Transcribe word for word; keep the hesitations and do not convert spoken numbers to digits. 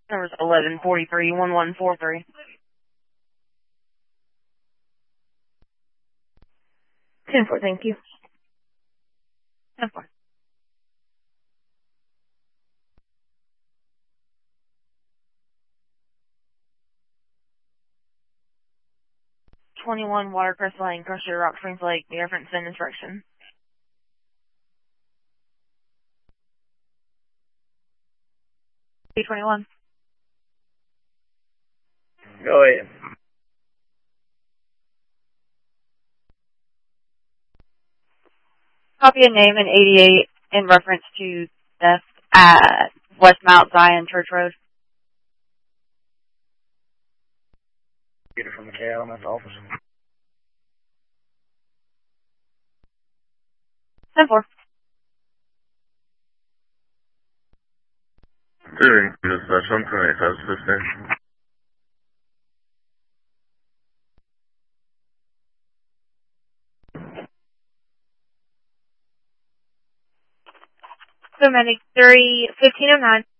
Number's eleven forty-three, one one four three. ten four, thank you. ten four. twenty-one Watercress Lane, Crusher, Rock Springs Lake, the reference and instruction. B twenty-one. Go ahead. Copy a name in eighty-eight in reference to theft at West Mount Zion Church Road. Get it from the K L M S office. ten four. Doing this session twenty-eight has fifteen. So, Medic three, fifteen oh nine.